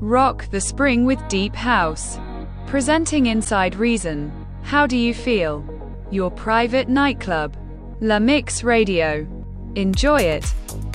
Rock the spring with deep house. Presenting Inside Reason. How do you feel? Your private nightclub. La Mix Radio. Enjoy it.